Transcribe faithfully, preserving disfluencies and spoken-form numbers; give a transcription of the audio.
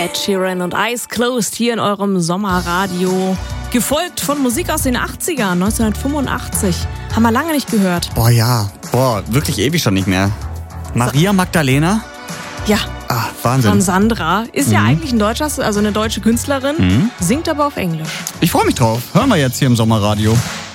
Ed Sheeran und Eyes Closed hier in eurem Sommerradio. Gefolgt von Musik aus den achtzigern, neunzehnhundertfünfundachtzig. Haben wir lange nicht gehört. Boah, ja. Boah, wirklich ewig schon nicht mehr. Maria Magdalena? Ja. Ah, Wahnsinn. Von Sandra. Ist mhm. ja eigentlich ein deutscher, also eine deutsche Künstlerin, mhm. singt aber auf Englisch. Ich freue mich drauf. Hören wir jetzt hier im Sommerradio.